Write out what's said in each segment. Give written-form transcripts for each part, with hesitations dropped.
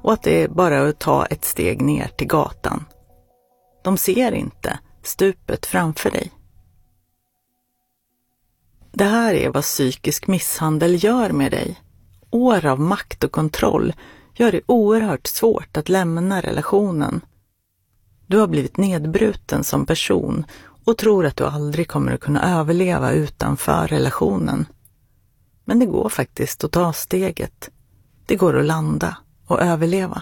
och att det är bara att ta ett steg ner till gatan. De ser inte stupet framför dig. Det här är vad psykisk misshandel gör med dig. År av makt och kontroll gör det oerhört svårt att lämna relationen. Du har blivit nedbruten som person och tror att du aldrig kommer att kunna överleva utanför relationen. Men det går faktiskt att ta steget. Det går att landa och överleva.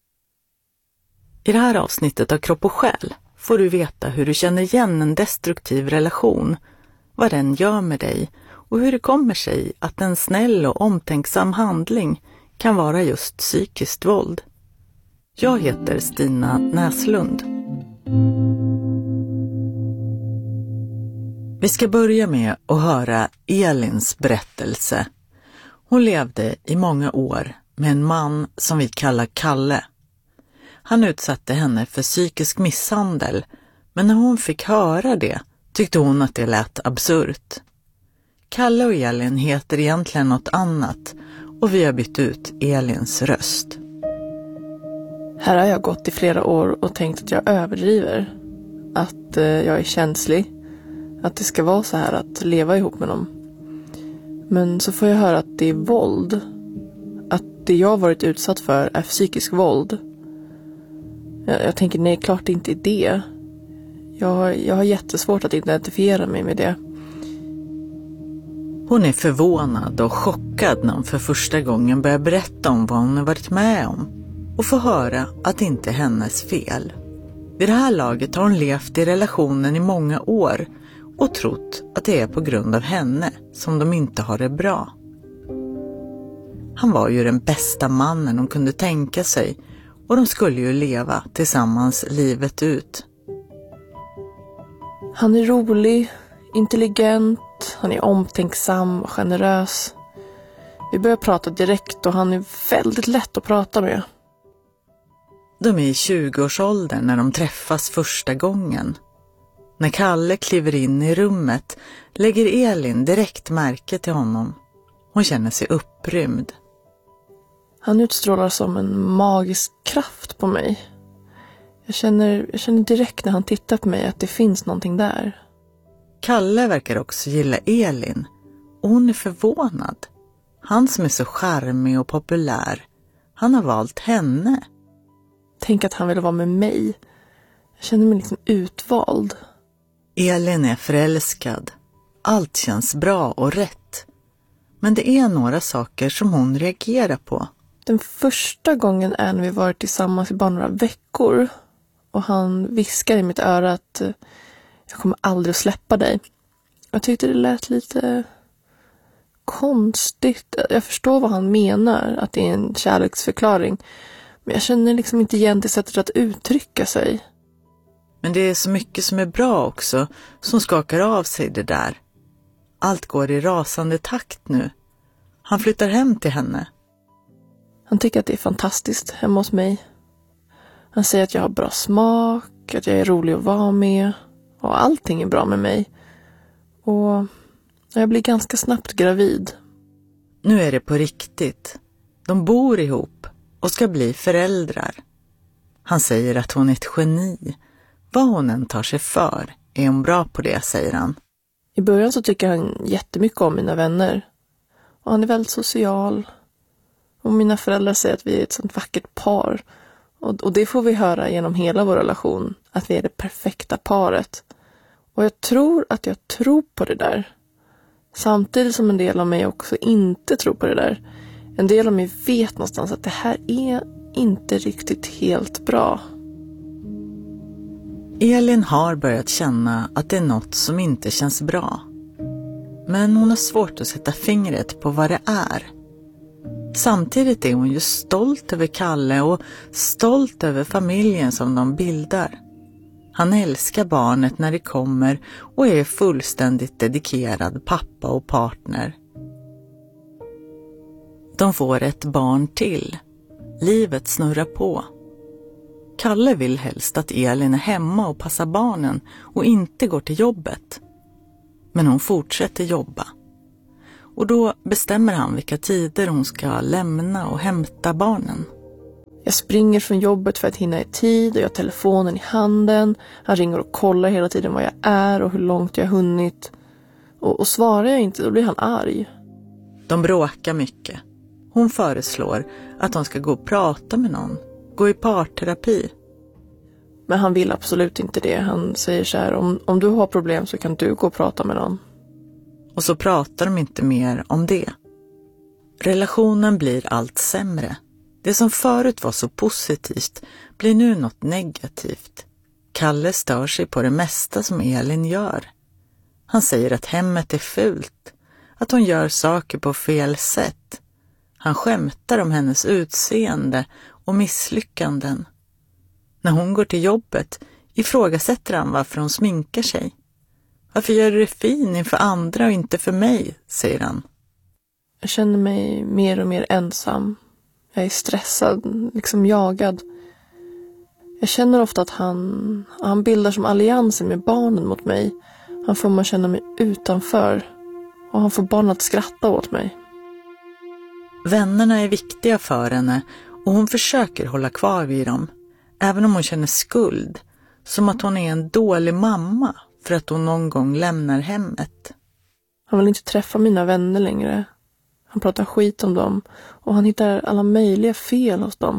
I det här avsnittet av Kropp och själ får du veta hur du känner igen en destruktiv relation, vad den gör med dig och hur det kommer sig att en snäll och omtänksam handling kan vara just psykiskt våld. Jag heter Stina Näslund. Vi ska börja med att höra Elins berättelse. Hon levde i många år med en man som vi kallar Kalle. Han utsatte henne för psykisk misshandel, men när hon fick höra det tyckte hon att det lät absurt. Kalle och Elin heter egentligen något annat och vi har bytt ut Elins röst. Här har jag gått i flera år och tänkt att jag överdriver. Att jag är känslig. Att det ska vara så här att leva ihop med dem. Men så får jag höra att det är våld. Att det jag varit utsatt för är psykisk våld. Jag tänker nej, klart inte är det. Jag har jättesvårt att identifiera mig med det. Hon är förvånad och chockad när hon för första gången börjar berätta om vad hon har varit med om och får höra att det inte är hennes fel. Vid det här laget har hon levt i relationen i många år och trott att det är på grund av henne som de inte har det bra. Han var ju den bästa mannen hon kunde tänka sig och de skulle ju leva tillsammans livet ut. Han är rolig, intelligent, han är omtänksam och generös. Vi börjar prata direkt och han är väldigt lätt att prata med. De är i 20-årsåldern när de träffas första gången. När Kalle kliver in i rummet lägger Elin direkt märke till honom. Hon känner sig upprymd. Han utstrålar som en magisk kraft på mig. Jag känner direkt när han tittar på mig att det finns någonting där. Kalle verkar också gilla Elin och hon är förvånad. Han som är så charmig och populär, han har valt henne. Tänk att han vill vara med mig. Jag känner mig liksom utvald. Elin är förälskad. Allt känns bra och rätt. Men det är några saker som hon reagerar på. Den första gången är när vi varit tillsammans i bara några veckor. Och han viskar i mitt öra att jag kommer aldrig att släppa dig. Jag tyckte det lät lite konstigt. Jag förstår vad han menar, att det är en kärleksförklaring. Men jag känner liksom inte igen det sättet att uttrycka sig. Men det är så mycket som är bra också, som skakar av sig det där. Allt går i rasande takt nu. Han flyttar hem till henne. Han tycker att det är fantastiskt hemma hos mig. Han säger att jag har bra smak, att jag är rolig att vara med. Och allting är bra med mig. Och jag blir ganska snabbt gravid. Nu är det på riktigt. De bor ihop och ska bli föräldrar. Han säger att hon är ett geni. Vad hon än tar sig för är hon bra på det, säger han. I början så tycker han jättemycket om mina vänner. Och han är väldigt social. Och mina föräldrar säger att vi är ett sånt vackert par. Och det får vi höra genom hela vår relation. Att vi är det perfekta paret. Och jag tror att jag tror på det där. Samtidigt som en del av mig också inte tror på det där. En del av mig vet någonstans att det här är inte riktigt helt bra. Elin har börjat känna att det är något som inte känns bra. Men hon har svårt att sätta fingret på vad det är. Samtidigt är hon ju stolt över Kalle och stolt över familjen som de bildar. Han älskar barnet när det kommer och är fullständigt dedikerad pappa och partner. De får ett barn till. Livet snurrar på. Kalle vill helst att Elin är hemma och passar barnen och inte går till jobbet. Men hon fortsätter jobba. Och då bestämmer han vilka tider hon ska lämna och hämta barnen. Jag springer från jobbet för att hinna i tid och jag har telefonen i handen. Han ringer och kollar hela tiden var jag är och hur långt jag har hunnit. Och svarar jag inte, då blir han arg. De bråkar mycket. Hon föreslår att de ska gå och prata med någon. Gå i parterapi. Men han vill absolut inte det. Han säger så här, om du har problem så kan du gå och prata med någon. Och så pratar de inte mer om det. Relationen blir allt sämre. Det som förut var så positivt blir nu något negativt. Kalle stör sig på det mesta som Elin gör. Han säger att hemmet är fult, att hon gör saker på fel sätt. Han skämtar om hennes utseende och misslyckanden. När hon går till jobbet ifrågasätter han varför hon sminkar sig. Varför gör du det fin inför andra och inte för mig, säger han. Jag känner mig mer och mer ensam. Jag är stressad, liksom jagad. Jag känner ofta att han bildar som allianser med barnen mot mig. Han får mig att känna mig utanför. Och han får barnen att skratta åt mig. Vännerna är viktiga för henne och hon försöker hålla kvar vid dem. Även om hon känner skuld. Som att hon är en dålig mamma för att hon någon gång lämnar hemmet. Han vill inte träffa mina vänner längre. Han pratar skit om dem och han hittar alla möjliga fel hos dem.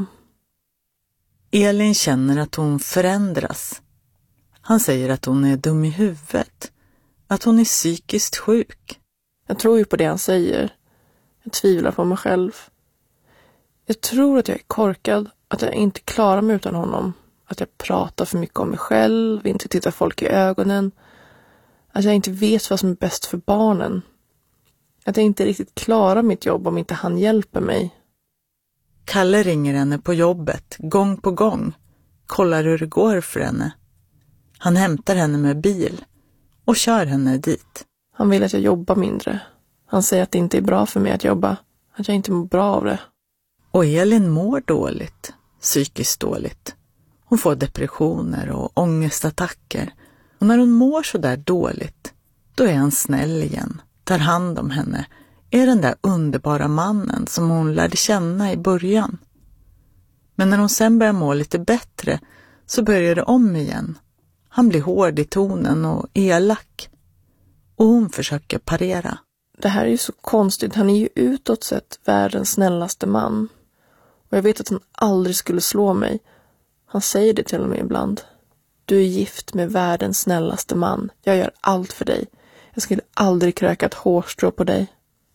Elin känner att hon förändras. Han säger att hon är dum i huvudet. Att hon är psykiskt sjuk. Jag tror ju på det han säger. Jag tvivlar på mig själv. Jag tror att jag är korkad. Att jag inte klarar mig utan honom. Att jag pratar för mycket om mig själv. Inte tittar folk i ögonen. Att jag inte vet vad som är bäst för barnen. Att jag inte riktigt klarar mitt jobb om inte han hjälper mig. Kalle ringer henne på jobbet, gång på gång. Kollar hur det går för henne. Han hämtar henne med bil och kör henne dit. Han vill att jag jobbar mindre. Han säger att det inte är bra för mig att jobba. Att jag inte mår bra av det. Och Elin mår dåligt, psykiskt dåligt. Hon får depressioner och ångestattacker. Och när hon mår så där dåligt, då är han snäll igen. Tar hand om henne. Är den där underbara mannen som hon lärde känna i början. Men när hon sen börjar må lite bättre så börjar det om igen. Han blir hård i tonen och elak. Och hon försöker parera. Det här är ju så konstigt. Han är ju utåt sett världens snällaste man. Och jag vet att han aldrig skulle slå mig. Han säger det till mig ibland. Du är gift med världens snällaste man. Jag gör allt för dig. Jag skulle aldrig kröka ett hårstrå på dig.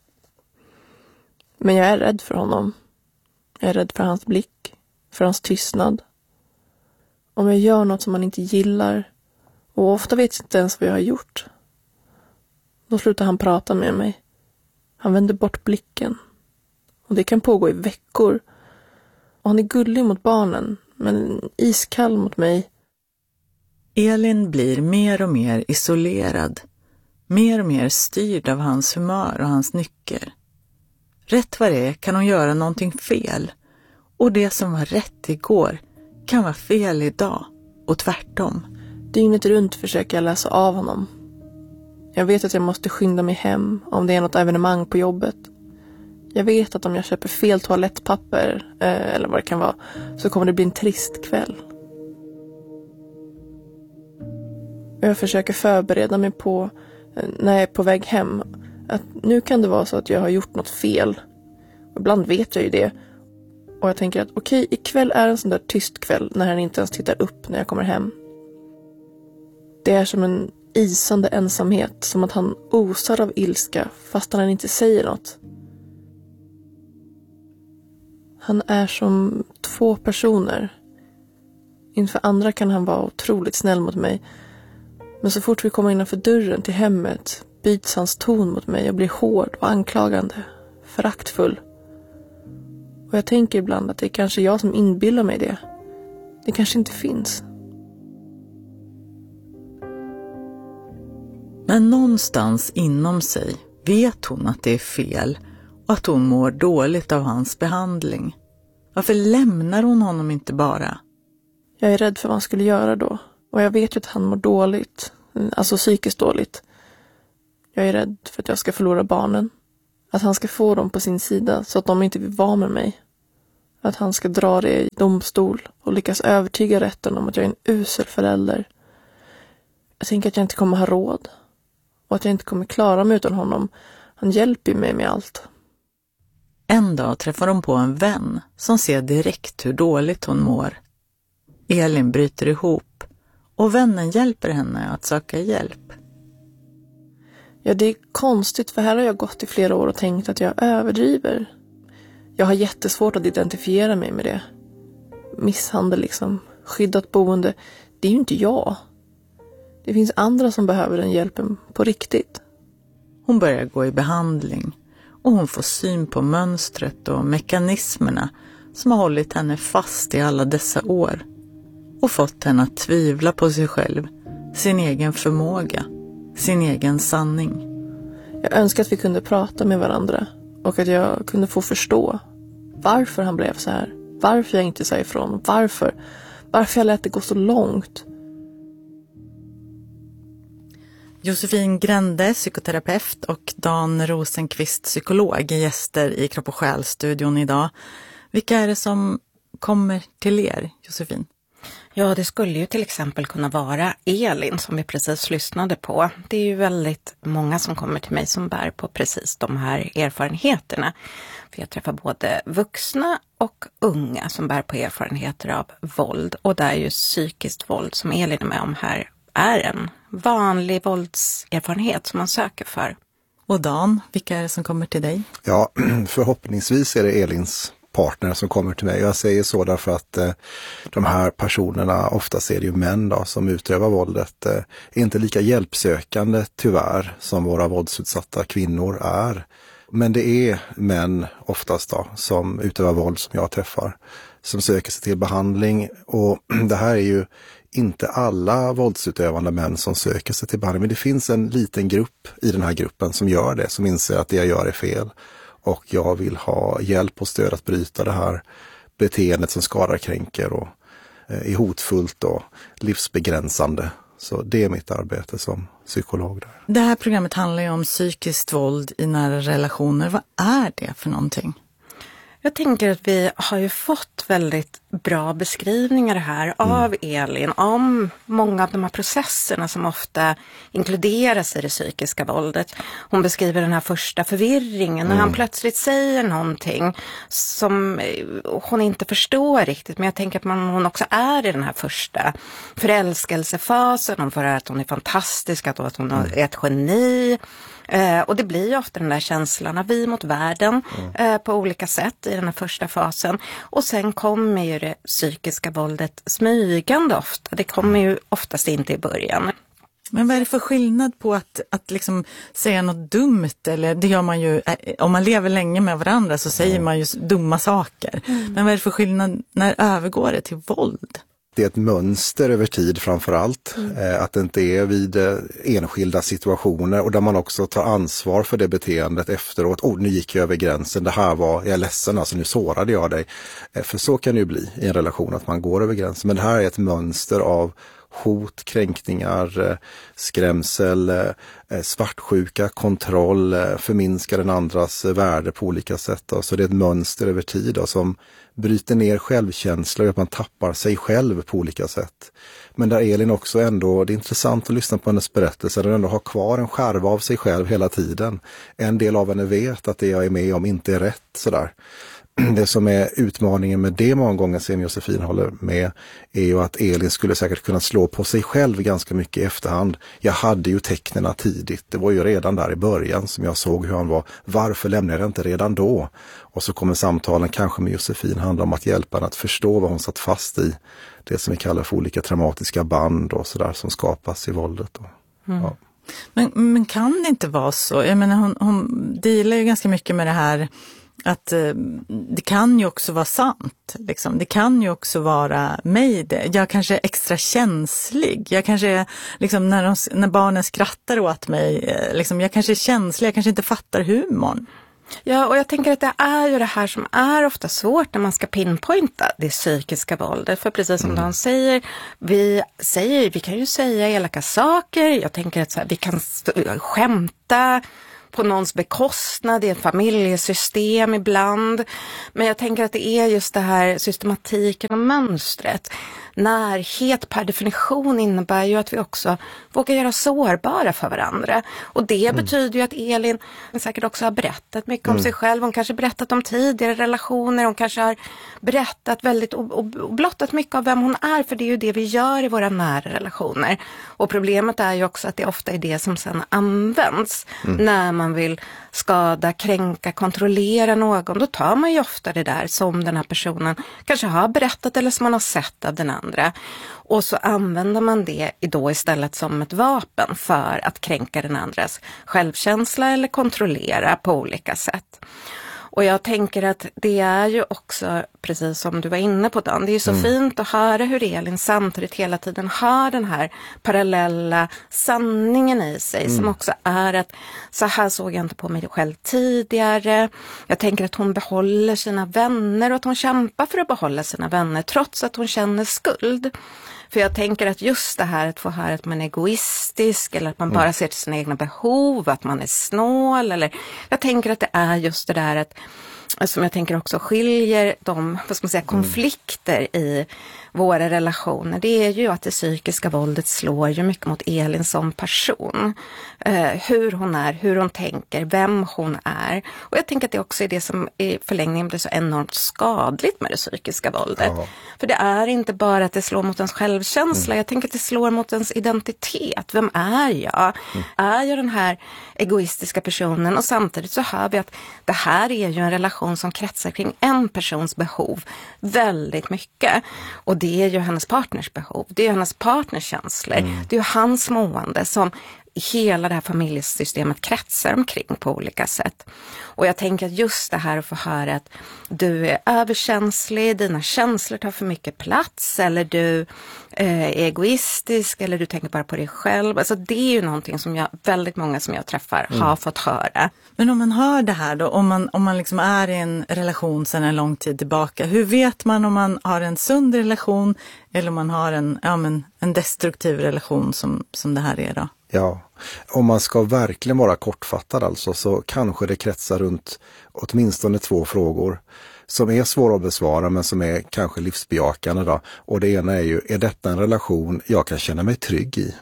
Men jag är rädd för honom. Jag är rädd för hans blick. För hans tystnad. Om jag gör något som han inte gillar. Och ofta vet jag inte ens vad jag har gjort. Då slutar han prata med mig. Han vänder bort blicken. Och det kan pågå i veckor. Och han är gullig mot barnen. Men iskall mot mig. Elin blir mer och mer isolerad. Mer och mer styrd av hans humör och hans nycker. Rätt vad det är kan hon göra någonting fel. Och det som var rätt igår kan vara fel idag. Och tvärtom. Dygnet runt försöker jag läsa av honom. Jag vet att jag måste skynda mig hem om det är något evenemang på jobbet. Jag vet att om jag köper fel toalettpapper eller vad det kan vara så kommer det bli en trist kväll. Jag försöker förbereda mig på när jag är på väg hem att nu kan det vara så att jag har gjort något fel. Och ibland vet jag ju det. Och jag tänker att okej, ikväll är en sån där tyst kväll när han inte ens tittar upp när jag kommer hem. Det är som en isande ensamhet, som att han osar av ilska fast han inte säger något. Han är som två personer. Inför andra kan han vara otroligt snäll mot mig. Men så fort vi kommer innanför dörren till hemmet byts hans ton mot mig och blir hård och anklagande, föraktfull. Och jag tänker ibland att det är kanske jag som inbillar mig det. Det kanske inte finns. Men någonstans inom sig vet hon att det är fel och att hon mår dåligt av hans behandling. Varför lämnar hon honom inte bara? Jag är rädd för vad han skulle göra då. Och jag vet ju att han mår dåligt. Alltså psykiskt dåligt. Jag är rädd för att jag ska förlora barnen. Att han ska få dem på sin sida så att de inte vill vara med mig. Att han ska dra det i domstol och lyckas övertyga rätten om att jag är en usel förälder. Jag tänker att jag inte kommer ha råd. Och att jag inte kommer klara mig utan honom. Han hjälper mig med allt. En dag träffar hon på en vän som ser direkt hur dåligt hon mår. Elin bryter ihop och vännen hjälper henne att söka hjälp. Ja, det är konstigt för här har jag gått i flera år och tänkt att jag överdriver. Jag har jättesvårt att identifiera mig med det. Misshandel liksom, skyddat boende, det är ju inte jag. Det finns andra som behöver den hjälpen på riktigt. Hon börjar gå i behandling och hon får syn på mönstret och mekanismerna som har hållit henne fast i alla dessa år och fått henne att tvivla på sig själv, sin egen förmåga, sin egen sanning. Jag önskar att vi kunde prata med varandra och att jag kunde få förstå varför han blev så här. Varför jag inte sa ifrån. Varför jag lät det gå så långt. Josefin Grände, psykoterapeut, och Dan Rosenqvist, psykolog, är gäster i Kropp och själ-studion idag. Vilka är det som kommer till er, Josefin? Ja, det skulle ju till exempel kunna vara Elin som vi precis lyssnade på. Det är ju väldigt många som kommer till mig som bär på precis de här erfarenheterna. För jag träffar både vuxna och unga som bär på erfarenheter av våld. Och där är ju psykiskt våld som Elin är med om här är en vanlig våldserfarenhet som man söker för. Och Dan, vilka är det som kommer till dig? Ja, förhoppningsvis är det Elins partner som kommer till mig. Jag säger så därför att de här personerna, oftast är det ju män då, som utövar våldet, är inte lika hjälpsökande tyvärr som våra våldsutsatta kvinnor är. Men det är män oftast då som utövar våld som jag träffar, som söker sig till behandling, och det här är ju inte alla våldsutövande män som söker sig till behandling, men det finns en liten grupp i den här gruppen som gör det, som inser att det jag gör är fel. Och jag vill ha hjälp och stöd att bryta det här beteendet som skadar, kränker och är hotfullt och livsbegränsande. Så det är mitt arbete som psykolog där. Det här programmet handlar ju om psykiskt våld i nära relationer. Vad är det för någonting? Jag tänker att vi har ju fått väldigt bra beskrivningar här av Elin om många av de här processerna som ofta inkluderas i det psykiska våldet. Hon beskriver den här första förvirringen när han plötsligt säger någonting som hon inte förstår riktigt. Men jag tänker att hon också är i den här första förälskelsefasen. Hon får höra att hon är fantastisk, att hon är ett geni. Och det blir ju ofta den där känslan av vi mot världen på olika sätt i den här första fasen. Och sen kommer ju det psykiska våldet smygande ofta. Det kommer ju oftast inte i början. Men vad är det för skillnad på att liksom säga något dumt? Eller det gör man ju, om man lever länge med varandra så säger man ju dumma saker. Men vad är det för skillnad när övergår det till våld? Det är ett mönster över tid framför allt. Att det inte är vid enskilda situationer, och där man också tar ansvar för det beteendet efteråt. Nu gick jag över gränsen, det här var, jag är ledsen, alltså nu sårade jag dig. För så kan det ju bli i en relation, att man går över gränsen. Men det här är ett mönster av hot, kränkningar, skrämsel, svartsjuka, kontroll, förminska den andras värde på olika sätt. Så det är ett mönster över tid som bryter ner självkänsla och att man tappar sig själv på olika sätt. Men där Elin också ändå, det är intressant att lyssna på hennes berättelse, där den ändå har kvar en skärva av sig själv hela tiden. En del av henne vet att det jag är med om inte är rätt sådär. Det som är utmaningen med det många gånger, som Josefin håller med, är ju att Elin skulle säkert kunna slå på sig själv ganska mycket i efterhand. Jag hade ju tecknena tidigt, det var ju redan där i början som jag såg hur han var. Varför lämnade jag inte redan då? Och så kommer samtalen kanske med Josefin handla om att hjälpa henne att förstå vad hon satt fast i. Det som vi kallar för olika traumatiska band och sådär som skapas i våldet. Ja. Men kan det inte vara så? Jag menar, hon dealar ju ganska mycket med det här att det kan ju också vara sant. Liksom. Det kan ju också vara mig det. Jag kanske är extra känslig. Jag kanske är, liksom, när barnen skrattar åt mig, liksom, jag kanske är känslig. Jag kanske inte fattar humorn. Ja, och jag tänker att det är ju det här som är ofta svårt när man ska pinpointa det psykiska våldet. För precis som Dan säger, vi kan ju säga elaka saker. Jag tänker att så här, vi kan skämta på någons bekostnad i ett familjesystem ibland. Men jag tänker att det är just det här systematiken och mönstret. Närhet per definition innebär ju att vi också vågar göra sårbara för varandra. Och det betyder ju att Elin säkert också har berättat mycket om sig själv. Hon kanske berättat om tidigare relationer. Hon kanske har berättat väldigt och blottat mycket av vem hon är. För det är ju det vi gör i våra nära relationer. Och problemet är ju också att det ofta är det som sedan används när man vill skada, kränka, kontrollera någon. Då tar man ju ofta det där som den här personen kanske har berättat eller som man har sett av den andra. Och så använder man det då istället som ett vapen för att kränka den andras självkänsla eller kontrollera på olika sätt. Och jag tänker att det är ju också, precis som du var inne på Dan, det är ju så fint att höra hur Elin samtidigt hela tiden har den här parallella sanningen i sig som också är att så här såg jag inte på mig själv tidigare. Jag tänker att hon behåller sina vänner och att hon kämpar för att behålla sina vänner trots att hon känner skuld. För jag tänker att just det här att få höra att man är egoistisk eller att man bara ser till sina egna behov, att man är snål eller jag tänker att det är just det där att som jag tänker också skiljer de, vad ska man säga, konflikter i våra relationer. Det är ju att det psykiska våldet slår ju mycket mot Elin som person. Hur hon är, hur hon tänker, vem hon är. Och jag tänker att det också är det som i förlängningen blir så enormt skadligt med det psykiska våldet. Ja. För det är inte bara att det slår mot ens självkänsla. Jag tänker att det slår mot ens identitet. Vem är jag? Är jag den här egoistiska personen? Och samtidigt så hör vi att det här är ju en relation som kretsar kring en persons behov väldigt mycket. Och det är ju hennes partners behov. Det är ju hennes partners känslor. Det är ju hans mående som hela det här familjesystemet kretsar omkring på olika sätt. Och jag tänker att just det här att få höra att du är överkänslig, dina känslor tar för mycket plats eller du är egoistisk eller du tänker bara på dig själv. Alltså det är ju någonting som väldigt många som jag träffar har fått höra. Men om man hör det här då, om man liksom är i en relation sedan en lång tid tillbaka, hur vet man om man har en sund relation eller om man har en destruktiv relation som det här är då? Ja, om man ska verkligen vara kortfattad alltså så kanske det kretsar runt åtminstone 2 frågor som är svåra att besvara men som är kanske livsbejakande då. Och det ena är ju, är detta en relation jag kan känna mig trygg i?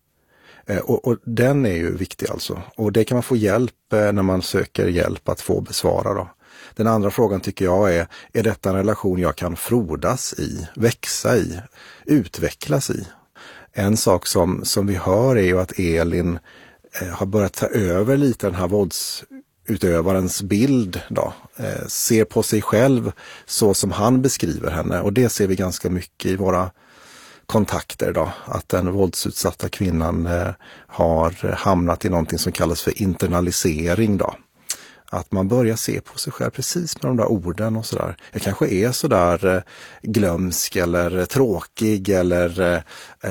Och den är ju viktig alltså. Och det kan man få hjälp när man söker hjälp att få besvara då. Den andra frågan tycker jag är detta en relation jag kan frodas i, växa i, utvecklas i? En sak som vi hör är ju att Elin har börjat ta över lite den här våldsutövarens bild då. Ser på sig själv så som han beskriver henne och det ser vi ganska mycket i våra kontakter då. Att den våldsutsatta kvinnan har hamnat i någonting som kallas för internalisering då. Att man börjar se på sig själv precis med de där orden och sådär. Jag kanske är sådär glömsk eller tråkig eller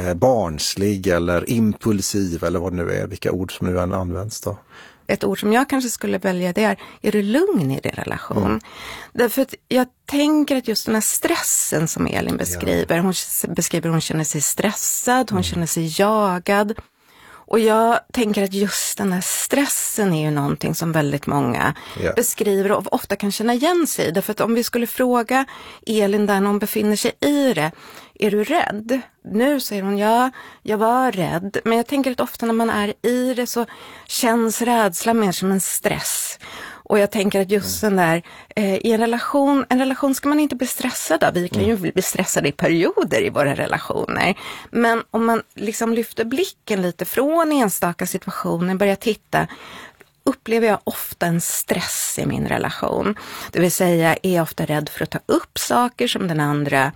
barnslig eller impulsiv eller vad det nu är. Vilka ord som nu än används då. Ett ord som jag kanske skulle välja det är du lugn i din relation? Därför att jag tänker att just den här stressen som Elin beskriver. Hon känner sig stressad, hon känner sig jagad. Och jag tänker att just den här stressen är ju någonting som väldigt många beskriver och ofta kan känna igen sig. Därför att om vi skulle fråga Elin där hon befinner sig i det, är du rädd? Nu säger hon jag var rädd. Men jag tänker att ofta när man är i det så känns rädsla mer som en stress. Och jag tänker att just den där, i en relation ska man inte bli stressad av. Vi kan ju bli stressade i perioder i våra relationer. Men om man liksom lyfter blicken lite från enstaka situationer, börjar titta, upplever jag ofta en stress i min relation. Det vill säga, är jag ofta rädd för att ta upp saker som den andra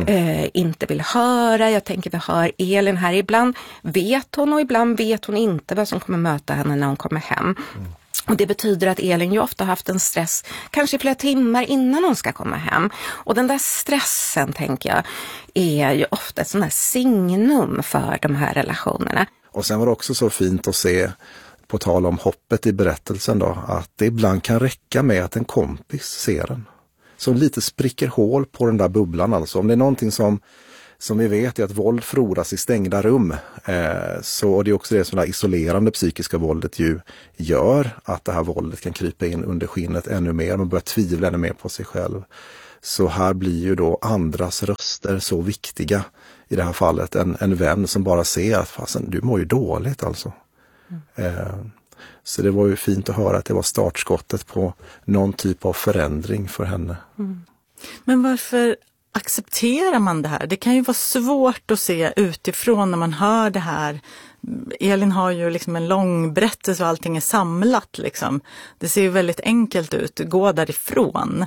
inte vill höra. Jag tänker, vi hör Elin här. Ibland vet hon och ibland vet hon inte vad som kommer möta henne när hon kommer hem. Och det betyder att Elin ju ofta har haft en stress kanske flera timmar innan hon ska komma hem. Och den där stressen, tänker jag, är ju ofta ett sånt här signum för de här relationerna. Och sen var det också så fint att se, på tal om hoppet i berättelsen då, att det ibland kan räcka med att en kompis ser den. Som lite spricker hål på den där bubblan alltså. Om det är någonting som som vi vet är att våld frodas i stängda rum. Och det är också det som det här isolerande psykiska våldet ju gör, att det här våldet kan krypa in under skinnet ännu mer. Man börjar tvivla ännu mer på sig själv. Så här blir ju då andras röster så viktiga i det här fallet. En vän som bara ser att fasen, du mår ju dåligt alltså. Så det var ju fint att höra att det var startskottet på någon typ av förändring för henne. Men varför accepterar man det här? Det kan ju vara svårt att se utifrån när man hör det här. Elin har ju liksom en lång berättelse och allting är samlat liksom. Det ser ju väldigt enkelt ut, gå därifrån.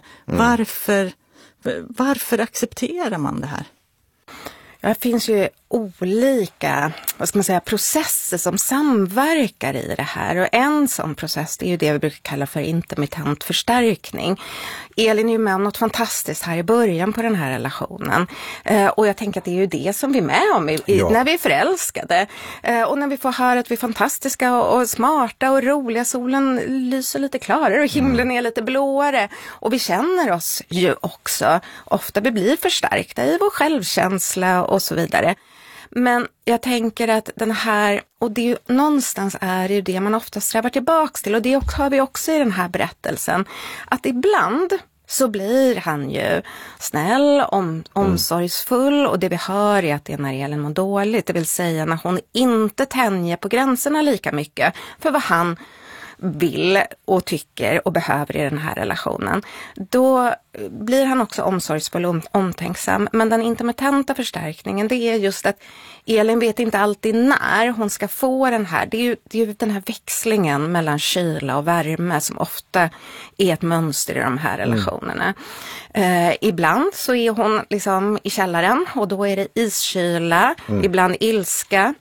Varför accepterar man det här? Det finns ju olika, processer som samverkar i det här. Och en sån process, det är ju det vi brukar kalla för intermittent förstärkning. Elin är ju med om något fantastiskt här i början på den här relationen. Och jag tänker att det är ju det som vi är med om när vi är förälskade. Och när vi får höra att vi är fantastiska och smarta och roliga. Solen lyser lite klarare och himlen är lite blåare. Och vi känner oss ju också, ofta vi blir förstärkta i vår självkänsla och så vidare. Men jag tänker att den här, och det är ju, någonstans är det ju det man ofta strävar tillbaks till, och det har vi också i den här berättelsen, att ibland så blir han ju snäll, omsorgsfull, och det vi hör är att det är när Elin mår dåligt, det vill säga när hon inte tänjer på gränserna lika mycket för vad han vill och tycker och behöver i den här relationen. Då blir han också omsorgsfull och omtänksam. Men den intermittenta förstärkningen, det är just att Elin vet inte alltid när hon ska få den här. Det är ju den här växlingen mellan kyla och värme som ofta är ett mönster i de här relationerna. Ibland så är hon liksom i källaren och då är det iskyla, ibland ilska.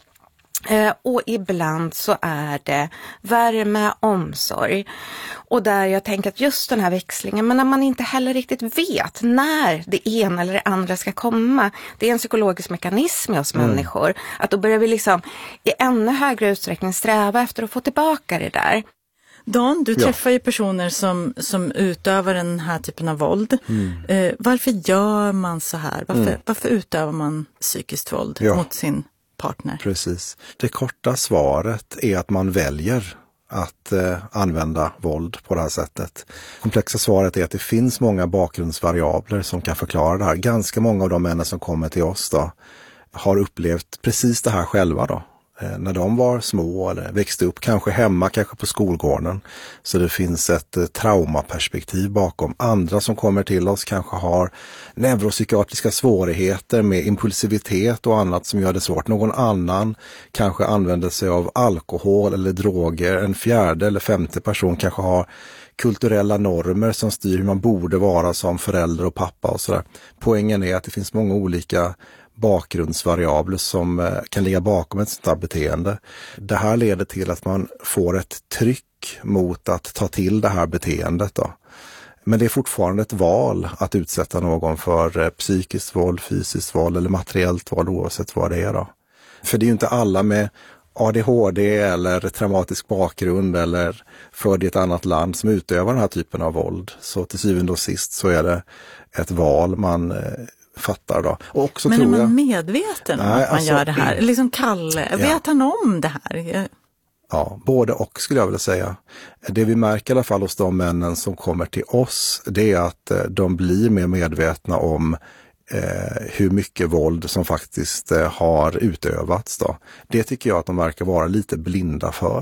Och ibland så är det värme, omsorg. Och där jag tänker att just den här växlingen, men när man inte heller riktigt vet när det ena eller det andra ska komma. Det är en psykologisk mekanism i oss människor. Att då börjar vi liksom i ännu högre utsträckning sträva efter att få tillbaka det där. Dan, du träffar ju personer som utövar den här typen av våld. Varför gör man så här? Varför utövar man psykiskt våld mot sin partner? Precis. Det korta svaret är att man väljer att använda våld på det här sättet. Komplexa svaret är att det finns många bakgrundsvariabler som kan förklara det här. Ganska många av de män som kommer till oss då har upplevt precis det här själva då. När de var små eller växte upp, kanske hemma, kanske på skolgården. Så det finns ett traumaperspektiv bakom. Andra som kommer till oss kanske har neuropsykiatriska svårigheter med impulsivitet och annat som gör det svårt. Någon annan kanske använder sig av alkohol eller droger. En fjärde eller femte person kanske har kulturella normer som styr hur man borde vara som förälder och pappa och sådär. Poängen är att det finns många olika bakgrundsvariabler som kan ligga bakom ett sådant här beteende. Det här leder till att man får ett tryck mot att ta till det här beteendet då. Men det är fortfarande ett val att utsätta någon för psykiskt våld, fysiskt våld eller materiellt våld oavsett vad det är då. För det är ju inte alla med ADHD eller traumatisk bakgrund eller född i ett annat land som utövar den här typen av våld. Så till syvende och sist så är det ett val man fattar då. Och också men tror är man medveten om att man gör det här? Liksom Kalle, vet han om det här? Ja, både och skulle jag vilja säga. Det vi märker i alla fall hos de männen som kommer till oss, det är att de blir mer medvetna om hur mycket våld som faktiskt har utövats då. Det tycker jag att de verkar vara lite blinda för.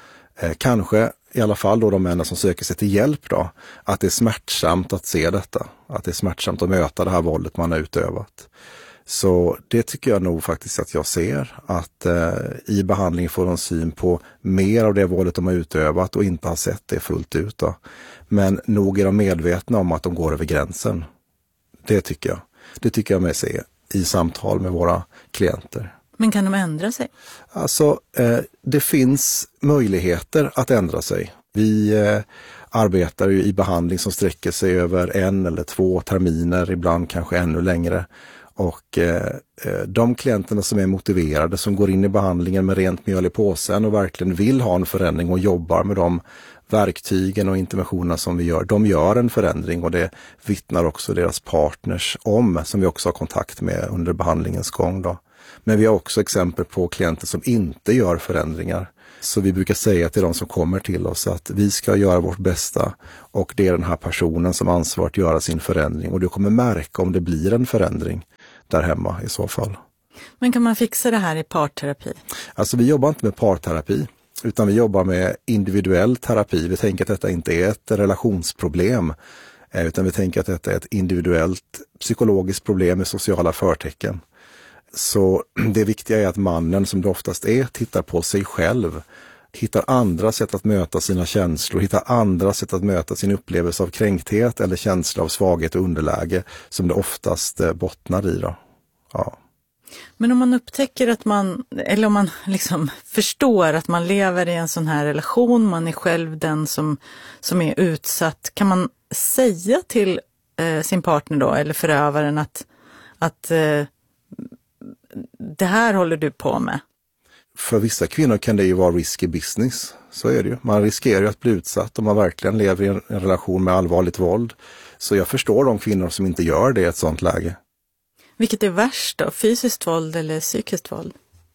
Kanske i alla fall då de männen som söker sig till hjälp då, att det är smärtsamt att se detta. Att det är smärtsamt att möta det här våldet man har utövat. Så det tycker jag nog faktiskt att jag ser. Att i behandling får de syn på mer av det våldet de har utövat och inte har sett det fullt ut då. Men nog är de medvetna om att de går över gränsen. Det tycker jag. Det tycker jag mig se i samtal med våra klienter. Men kan de ändra sig? Alltså, det finns möjligheter att ändra sig. Vi arbetar ju i behandling som sträcker sig över 1 eller 2 terminer, ibland kanske ännu längre. Och de klienterna som är motiverade, som går in i behandlingen med rent mjöl i påsen och verkligen vill ha en förändring och jobbar med de verktygen och interventionerna som vi gör, de gör en förändring och det vittnar också deras partners om, som vi också har kontakt med under behandlingens gång då. Men vi har också exempel på klienter som inte gör förändringar. Så vi brukar säga till de som kommer till oss att vi ska göra vårt bästa och det är den här personen som ansvarar att göra sin förändring och du kommer märka om det blir en förändring där hemma i så fall. Men kan man fixa det här i parterapi? Alltså vi jobbar inte med parterapi utan vi jobbar med individuell terapi. Vi tänker att detta inte är ett relationsproblem utan vi tänker att detta är ett individuellt psykologiskt problem med sociala förtecken. Så det viktiga är att mannen, som det oftast är, tittar på sig själv, hittar andra sätt att möta sina känslor, hittar andra sätt att möta sin upplevelse av kränkthet eller känsla av svaghet och underläge som det oftast bottnar i då. Ja. Men om man upptäcker att man, eller om man liksom förstår att man lever i en sån här relation, man är själv den som är utsatt, kan man säga till sin partner då, eller förövaren att det här håller du på med? För vissa kvinnor kan det ju vara risky business, så är det ju. Man riskerar ju att bli utsatt om man verkligen lever i en relation med allvarligt våld. Så jag förstår de kvinnor som inte gör det i ett sånt läge. Vilket är värst då? Fysiskt våld eller psykiskt våld?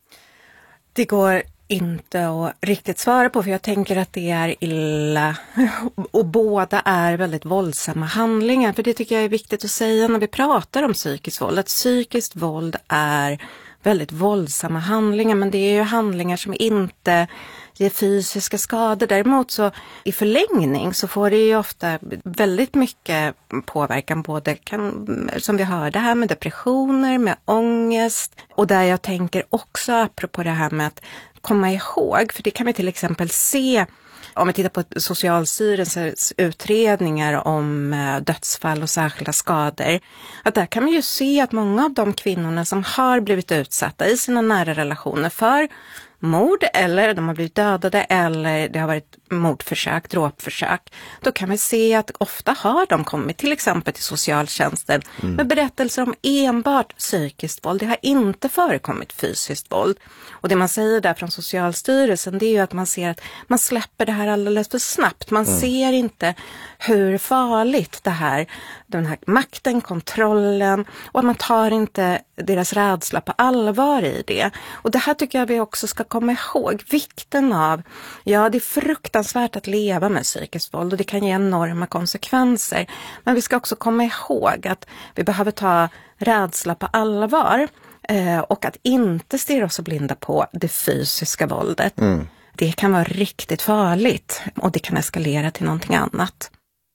Det går inte att riktigt svara på, för jag tänker att det är illa och båda är väldigt våldsamma handlingar. För det tycker jag är viktigt att säga när vi pratar om psykiskt våld, att psykiskt våld är väldigt våldsamma handlingar, men det är ju handlingar som inte ger fysiska skador. Däremot så i förlängning så får det ju ofta väldigt mycket påverkan, både som vi hörde här, med depressioner, med ångest, och där jag tänker också apropå det här med att komma ihåg, för det kan vi till exempel se om vi tittar på Socialstyrelsens utredningar om dödsfall och särskilda skador, att där kan vi ju se att många av de kvinnorna som har blivit utsatta i sina nära relationer för mord, eller de har blivit dödade, eller det har varit mordförsök, dråpförsök, då kan vi se att ofta har de kommit till exempel till socialtjänsten med berättelser om enbart psykiskt våld. Det har inte förekommit fysiskt våld. Och det man säger där från Socialstyrelsen, det är ju att man ser att man släpper det här alldeles för snabbt. Man ser inte hur farligt det här, den här makten, kontrollen, och att man tar inte deras rädsla på allvar i det. Och det här tycker jag vi också ska komma ihåg. Vikten av, ja, det är fruktansvärt att leva med psykiskt våld och det kan ge enorma konsekvenser. Men vi ska också komma ihåg att vi behöver ta rädsla på allvar och att inte stirra oss och blinda på det fysiska våldet. Det kan vara riktigt farligt och det kan eskalera till någonting annat.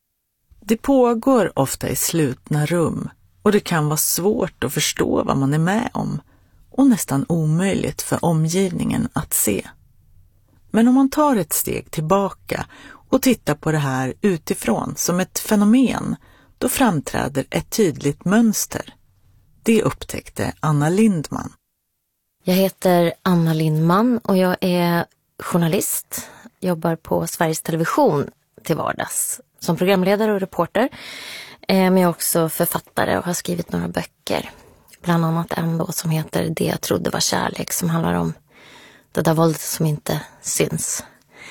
Det pågår ofta i slutna rum och det kan vara svårt att förstå vad man är med om och nästan omöjligt för omgivningen att se. Men om man tar ett steg tillbaka och tittar på det här utifrån som ett fenomen, då framträder ett tydligt mönster. Det upptäckte Anna Lindman. Jag heter Anna Lindman och jag är journalist. Jobbar på Sveriges Television till vardags som programledare och reporter. Men jag är också författare och har skrivit några böcker. Bland annat en då som heter Det jag trodde var kärlek, som handlar om det där våldet som inte syns.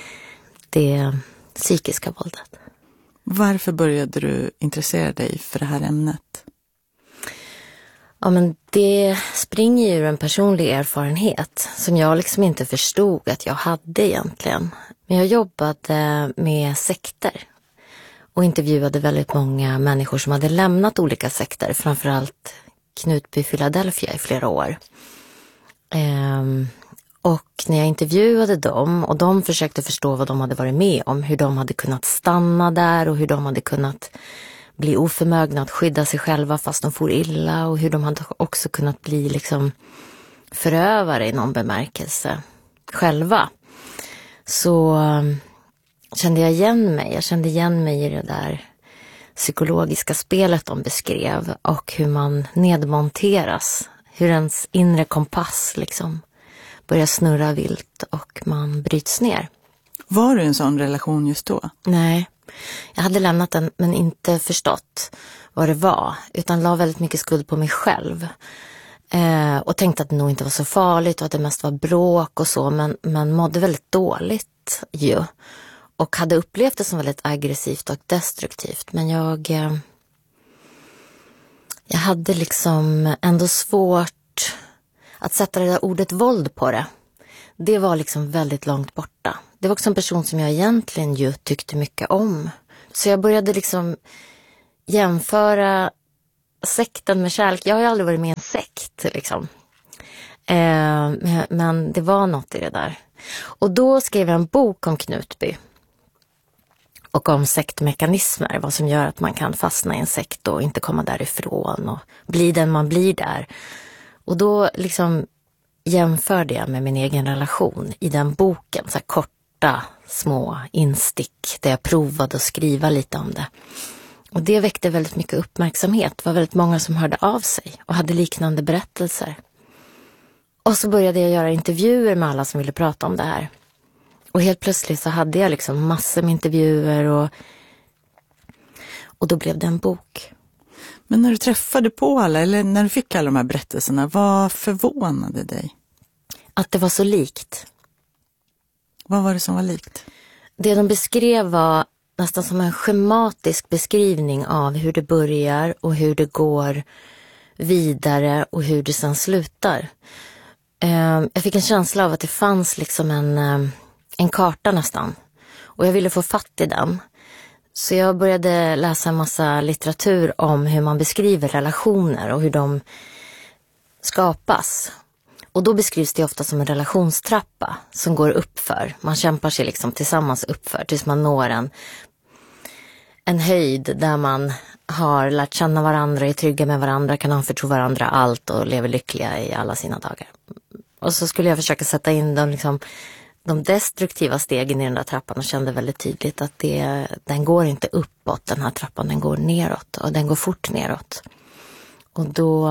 Det psykiska våldet. Varför började du intressera dig för det här ämnet? Ja, men det springer ju ur en personlig erfarenhet som jag liksom inte förstod att jag hade egentligen. Men jag jobbade med sekter och intervjuade väldigt många människor som hade lämnat olika sekter, framförallt Knutby, Philadelphia i flera år. Och när jag intervjuade dem och de försökte förstå vad de hade varit med om, hur de hade kunnat stanna där och hur de hade kunnat bli oförmögna att skydda sig själva fast de får illa, och hur de hade också kunnat bli liksom förövare i någon bemärkelse själva, så kände jag igen mig. Jag kände igen mig i det där psykologiska spelet de beskrev och hur man nedmonteras, hur ens inre kompass liksom börjar snurra vilt och man bryts ner. Var du i en sån relation just då? Nej, jag hade lämnat den men inte förstått vad det var, utan la väldigt mycket skuld på mig själv. Och tänkte att det nog inte var så farligt och att det mest var bråk och så, men mådde väldigt dåligt ju. och hade upplevt det som väldigt aggressivt och destruktivt. Men jag hade liksom ändå svårt att sätta det där ordet våld på det. Det var liksom väldigt långt borta. Det var också en person som jag egentligen ju tyckte mycket om. Så jag började liksom jämföra sekten med kärlek. Jag har ju aldrig varit med i en sekt liksom. Men det var något i det där. Och då skrev jag en bok om Knutby. Och om sektmekanismer. Vad som gör att man kan fastna i en sekt och inte komma därifrån. Och bli den man blir där. Och då liksom jämförde jag med min egen relation i den boken. Så här korta, små instick där jag provade att skriva lite om det. Och det väckte väldigt mycket uppmärksamhet. Det var väldigt många som hörde av sig och hade liknande berättelser. Och så började jag göra intervjuer med alla som ville prata om det här. Och helt plötsligt så hade jag liksom massor med intervjuer och då blev det en bok. Men när du träffade på alla, eller när du fick alla de här berättelserna, vad förvånade dig? Att det var så likt. Vad var det som var likt? Det de beskrev var nästan som en schematisk beskrivning av hur det börjar och hur det går vidare och hur det sen slutar. Jag fick en känsla av att det fanns liksom en karta nästan. Och jag ville få fatt i den. Så jag började läsa en massa litteratur om hur man beskriver relationer och hur de skapas. Och då beskrivs det ofta som en relationstrappa som går uppför. Man kämpar sig liksom tillsammans uppför tills man når en höjd där man har lärt känna varandra, är trygga med varandra, kan anförtro varandra allt och lever lyckliga i alla sina dagar. Och så skulle jag försöka sätta in de destruktiva stegen i den där trappan och kände väldigt tydligt att den går inte uppåt, den här trappan, den går neråt och den går fort neråt. Och då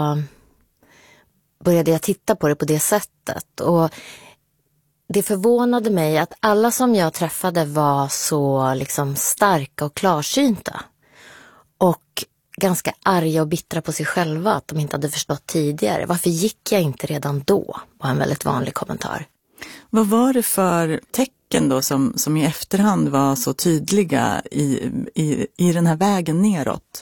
började jag titta på det på det sättet och det förvånade mig att alla som jag träffade var så liksom starka och klarsynta och ganska arga och bittra på sig själva att de inte hade förstått tidigare. Varför gick jag inte redan då? Var en väldigt vanlig kommentar. Vad var det för tecken då som i efterhand var så tydliga i den här vägen neråt?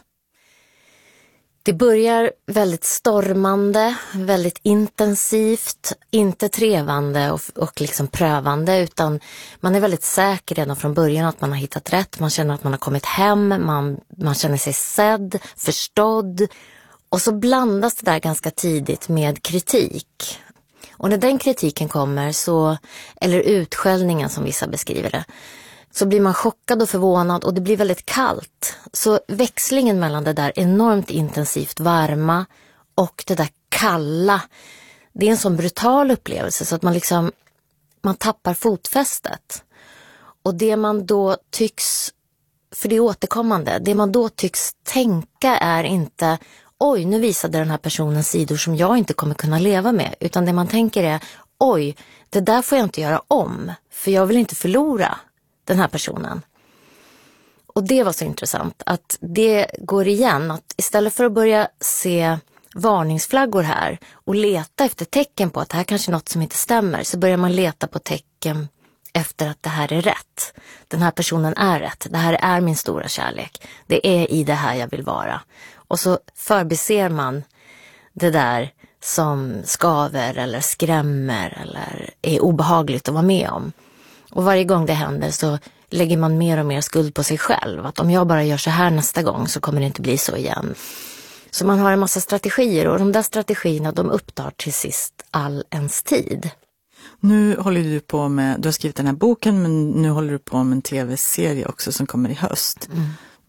Det börjar väldigt stormande, väldigt intensivt, inte trevande och liksom prövande, utan man är väldigt säker redan från början att man har hittat rätt. Man känner att man har kommit hem, man känner sig sedd, förstådd. Och så blandas det där ganska tidigt med kritik. Och när den kritiken kommer eller utskällningen som vissa beskriver det, så blir man chockad och förvånad och det blir väldigt kallt. Så växlingen mellan det där enormt intensivt varma och det där kalla, det är en sån brutal upplevelse så att man tappar fotfästet. Och det man då tycks, för det är återkommande, det man då tycks tänka är inte oj, nu visade den här personen sidor som jag inte kommer kunna leva med. Utan det man tänker är oj, det där får jag inte göra om för jag vill inte förlora den här personen. Och det var så intressant att det går igen. Att istället för att börja se varningsflaggor här och leta efter tecken på att det här kanske är något som inte stämmer, så börjar man leta på tecken efter att det här är rätt. Den här personen är rätt. Det här är min stora kärlek. Det är i det här jag vill vara. Och så förbiser man det där som skaver eller skrämmer eller är obehagligt att vara med om. Och varje gång det händer så lägger man mer och mer skuld på sig själv. Att om jag bara gör så här nästa gång så kommer det inte bli så igen. Så man har en massa strategier och de där strategierna de upptar till sist all ens tid. Nu håller du på med, du har skrivit den här boken men nu håller du på med en tv-serie också som kommer i höst. Mm.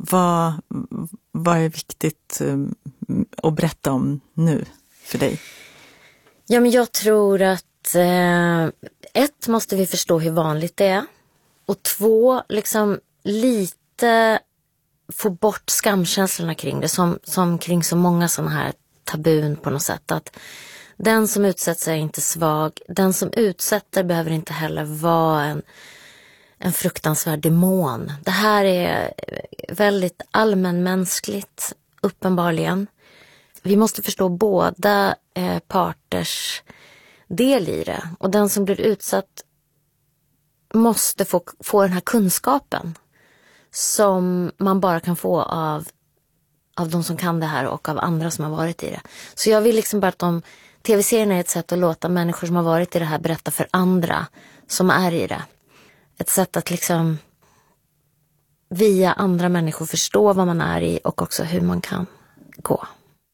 Vad är viktigt att berätta om nu för dig? Ja, men jag tror att ett, måste vi förstå hur vanligt det är. Och två, liksom lite få bort skamkänslorna kring det. Som kring så många sådana här tabun på något sätt. Att den som utsätter är inte svag. Den som utsätter behöver inte heller vara en fruktansvärd demon. Det här är väldigt allmänmänskligt, uppenbarligen. Vi måste förstå båda parters del i det. Och den som blir utsatt måste få den här kunskapen som man bara kan få av de som kan det här och av andra som har varit i det. Så jag vill liksom bara att tv-serien är ett sätt att låta människor som har varit i det här berätta för andra som är i det. Ett sätt att liksom via andra människor förstå vad man är i och också hur man kan gå.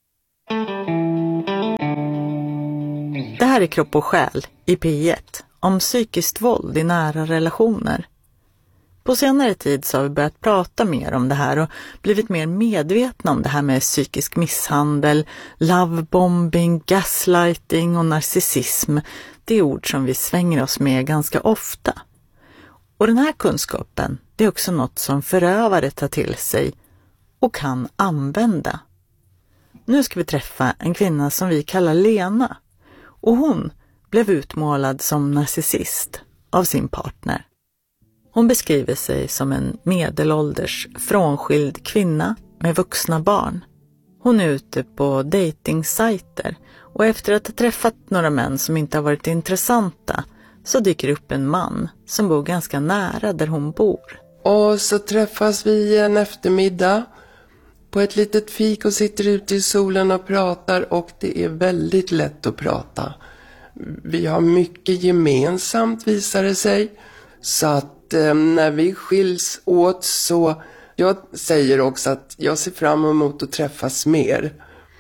Det här är Kropp och själ i P1 om psykiskt våld i nära relationer. På senare tid så har vi börjat prata mer om det här och blivit mer medvetna om det här med psykisk misshandel, lovebombing, gaslighting och narcissism. Det är ord som vi svänger oss med ganska ofta. Och den här kunskapen, det är också något som förövare tar till sig och kan använda. Nu ska vi träffa en kvinna som vi kallar Lena. Och hon blev utmålad som narcissist av sin partner. Hon beskriver sig som en medelålders, frånskild kvinna med vuxna barn. Hon är ute på datingsajter och efter att ha träffat några män som inte har varit intressanta så dyker upp en man som bor ganska nära där hon bor. Och så träffas vi en eftermiddag på ett litet fik och sitter ute i solen och pratar, och det är väldigt lätt att prata. Vi har mycket gemensamt, visar det sig. Så att när vi skiljs åt så jag säger också att jag ser fram emot att träffas mer.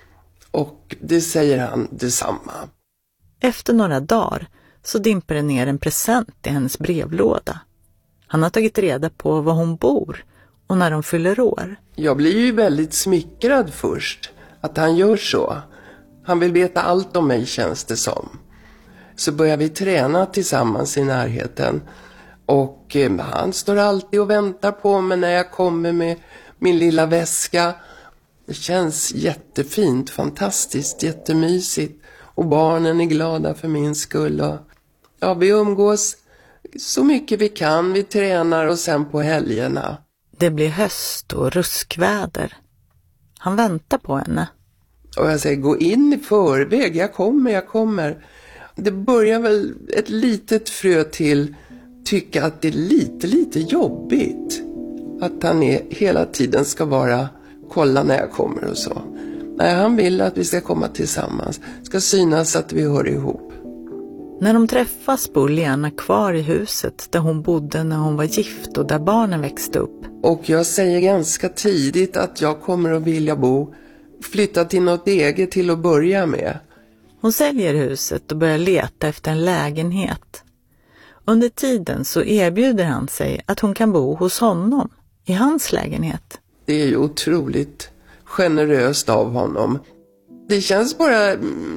Och det säger han detsamma. Efter några dagar så dimper det ner en present i hennes brevlåda. Han har tagit reda på var hon bor och när de fyller år. Jag blir ju väldigt smickrad först att han gör så. Han vill veta allt om mig, känns det som. Så börjar vi träna tillsammans i närheten. Och han står alltid och väntar på mig när jag kommer med min lilla väska. Det känns jättefint, fantastiskt, jättemysigt. Och barnen är glada för min skull. Och, ja, vi umgås så mycket vi kan. Vi tränar och sen på helgerna. Det blir höst och ruskväder. Han väntar på henne. Och jag säger, gå in i förväg. Jag kommer. Det börjar väl ett litet frö till tycka att det är lite jobbigt. Att han hela tiden ska vara, kolla när jag kommer och så. Nej, han vill att vi ska komma tillsammans. Ska synas att vi hör ihop. När de träffas bor Lena kvar i huset där hon bodde när hon var gift och där barnen växte upp. Och jag säger ganska tidigt att jag kommer att vilja flytta till något eget till att börja med. Hon säljer huset och börjar leta efter en lägenhet. Under tiden så erbjuder han sig att hon kan bo hos honom i hans lägenhet. Det är ju otroligt generöst av honom. Det känns bara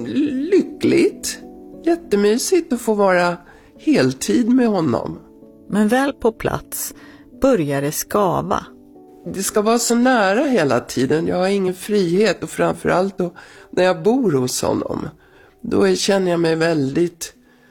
lyckligt. Jättemysigt att få vara heltid med honom. Men väl på plats börjar det skava. Det ska vara så nära hela tiden. Jag har ingen frihet, och framförallt då, när jag bor hos honom. Då känner jag mig väldigt...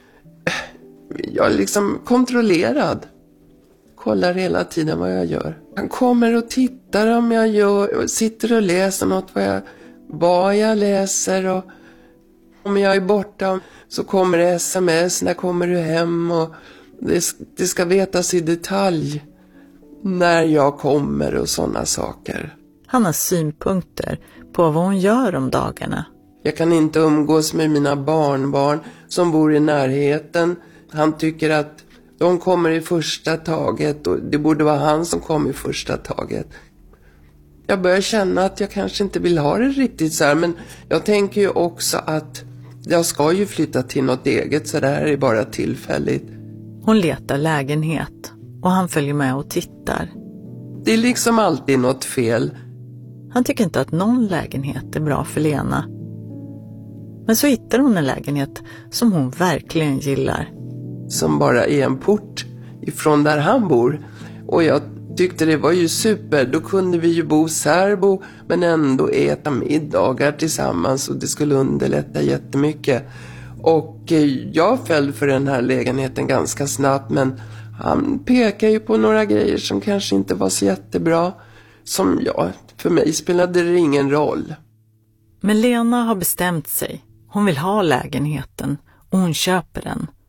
Jag är liksom kontrollerad. Kollar hela tiden vad jag gör. Han kommer och tittar om jag sitter och läser något, vad jag läser, och om jag är borta så kommer det sms, när kommer du hem, och det ska vetas i detalj när jag kommer och sådana saker. Han har synpunkter på vad hon gör om dagarna. Jag kan inte umgås med mina barnbarn som bor i närheten. Han tycker att de kommer i första taget och det borde vara han som kom i första taget. Jag börjar känna att jag kanske inte vill ha det riktigt så här, men jag tänker ju också att jag ska ju flytta till något eget, så det här är bara tillfälligt. Hon letar lägenhet och han följer med och tittar. Det är liksom alltid något fel. Han tycker inte att någon lägenhet är bra för Lena. Men så hittar hon en lägenhet som hon verkligen gillar. Som bara är en port ifrån där han bor. Och jag tyckte det var ju super. Då kunde vi ju bo särbo men ändå äta middagar tillsammans. Och det skulle underlätta jättemycket. Och jag föll för den här lägenheten ganska snabbt. Men han pekar ju på några grejer som kanske inte var så jättebra. Som för mig spelade det ingen roll. Men Lena har bestämt sig. Hon vill ha lägenheten och hon köper den.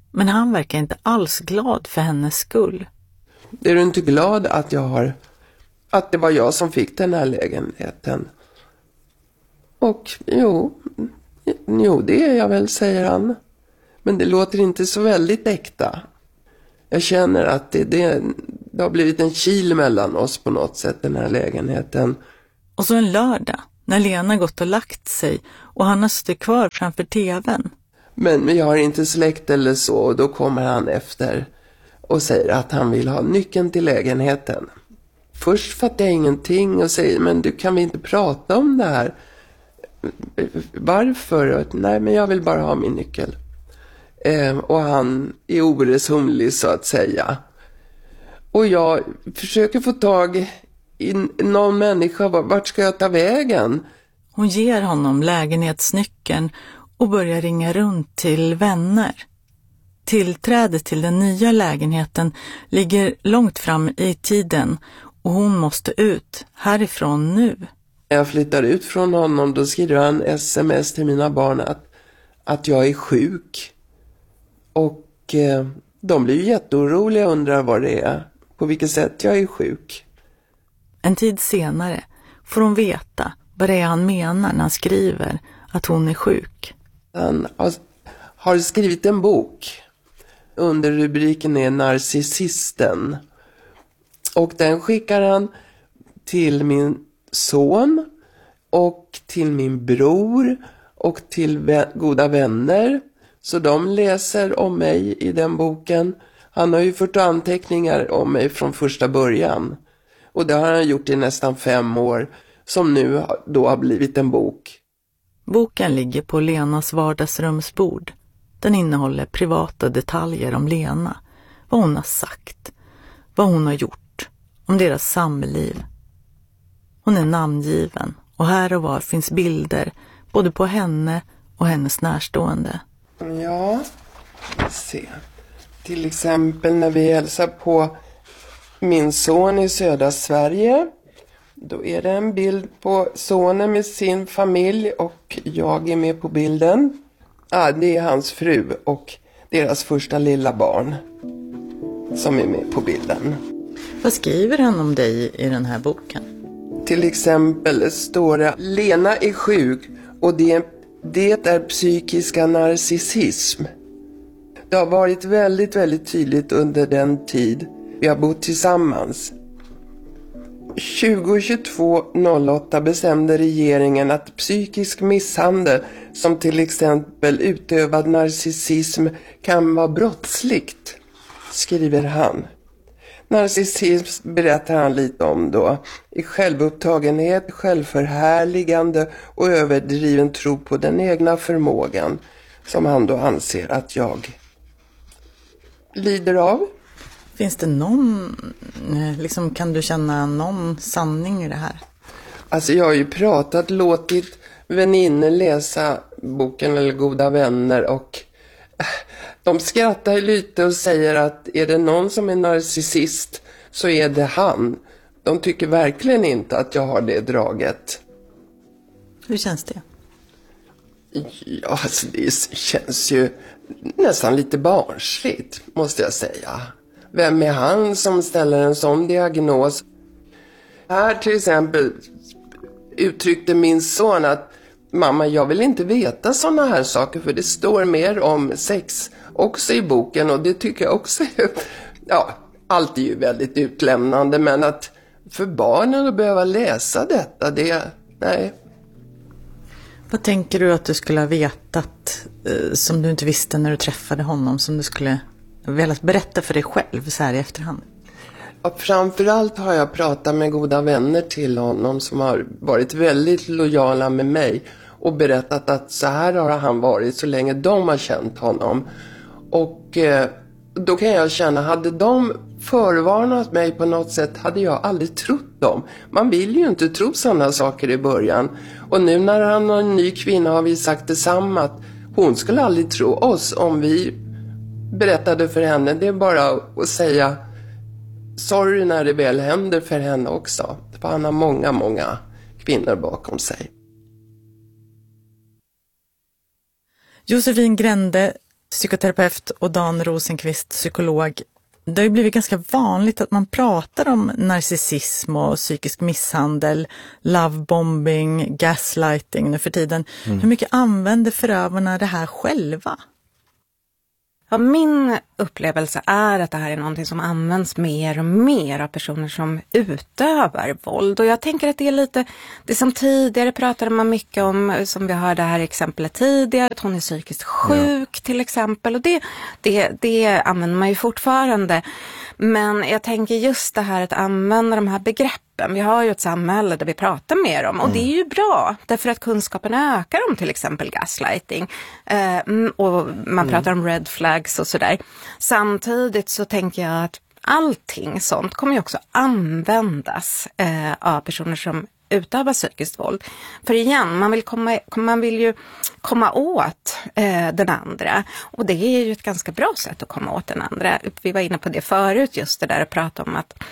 Men han verkar inte alls glad för hennes skull. Är du inte glad att att det var jag som fick den här lägenheten? Och jo, det är jag väl, säger han. Men det låter inte så väldigt äkta. Jag känner att det har blivit en kil mellan oss på något sätt, den här lägenheten. Och så en lördag, när Lena gått och lagt sig och han har stått kvar framför tvn. Men jag har inte släkt eller så, och då kommer han efter och säger att han vill ha nyckeln till lägenheten. Först fattar jag ingenting och säger, men du, kan vi inte prata om det här? Varför? Nej, men jag vill bara ha min nyckel. Och han är oresonlig, så att säga. Och jag försöker få tag i någon människa. Vart ska jag ta vägen? Hon ger honom lägenhetsnyckeln och börjar ringa runt till vänner. Tillträdet till den nya lägenheten ligger långt fram i tiden och hon måste ut härifrån nu. När jag flyttar ut från honom, då skriver han sms till mina barn att jag är sjuk. Och de blir ju jätteoroliga och undrar vad det är, på vilket sätt jag är sjuk. En tid senare får hon veta vad det är han menar när han skriver att hon är sjuk. Han har skrivit en bok. Under rubriken är Narcissisten. Och den skickar han till min son och till min bror och till goda vänner. Så de läser om mig i den boken. Han har ju fört anteckningar om mig från första början. Och det har han gjort i nästan 5 år, som nu då har blivit en bok. Boken ligger på Lenas vardagsrumsbord. Den innehåller privata detaljer om Lena, vad hon har sagt, vad hon har gjort, om deras samliv. Hon är namngiven och här och var finns bilder både på henne och hennes närstående. Ja, se. Till exempel när vi hälsar på min son i södra Sverige. Då är det en bild på sonen med sin familj och jag är med på bilden. Det är hans fru och deras första lilla barn som är med på bilden. Vad skriver han om dig i den här boken? Till exempel står det: Lena är sjuk och det är psykiska narcissism. Det har varit väldigt, väldigt tydligt under den tid vi har bott tillsammans. 2022/08 bestämde regeringen att psykisk misshandel, som till exempel utövad narcissism, kan vara brottsligt, skriver han. Narcissism berättar han lite om då. I självupptagenhet, självförhärligande och överdriven tro på den egna förmågan, som han då anser att jag lider av. Finns det någon, kan du känna någon sanning i det här? Alltså jag har ju låtit vänner läsa boken eller goda vänner och de skrattar lite och säger att är det någon som är narcissist så är det han. De tycker verkligen inte att jag har det draget. Hur känns det? Ja, alltså det känns ju nästan lite barnsligt, måste jag säga. Vem är han som ställer en sån diagnos? Här till exempel uttryckte min son att mamma, jag vill inte veta såna här saker, för det står mer om sex också i boken, och det tycker jag också allt är ju väldigt utlämnande, men att för barnen att behöva läsa detta, nej. Vad tänker du att du skulle ha vetat som du inte visste när du träffade honom, som du skulle velat berätta för dig själv så här i efterhand? Ja, framförallt har jag pratat med goda vänner till honom som har varit väldigt lojala med mig och berättat att så här har han varit så länge de har känt honom. Och då kan jag känna, hade de förvarnat mig på något sätt hade jag aldrig trott dem. Man vill ju inte tro sådana saker i början. Och nu när han har en ny kvinna har vi sagt detsamma, att hon skulle aldrig tro oss om vi berättade för henne. Det är bara att säga sorry när det väl händer för henne också. För han har många, många kvinnor bakom sig. Josefin Grände, psykoterapeut och Dan Rosenqvist, psykolog. Det har ju blivit ganska vanligt att man pratar om narcissism och psykisk misshandel, lovebombing, gaslighting nu för tiden. Hur mycket använder förövarna det här själva? Ja, min upplevelse är att det här är någonting som används mer och mer av personer som utövar våld. Och jag tänker att det är lite, det som tidigare pratade man mycket om, som vi hörde här i exemplet tidigare, att hon är psykiskt sjuk till exempel. Och det använder man ju fortfarande. Men jag tänker just det här att använda de här begreppen. Vi har ju ett samhälle där vi pratar mer om, och det är ju bra därför att kunskapen ökar om till exempel gaslighting. Och man pratar om red flags och sådär. Samtidigt så tänker jag att allting sånt kommer ju också användas av personer som utöva psykiskt våld. För igen, man vill ju komma åt den andra. Och det är ju ett ganska bra sätt att komma åt den andra. Vi var inne på det förut, just det där att prata om att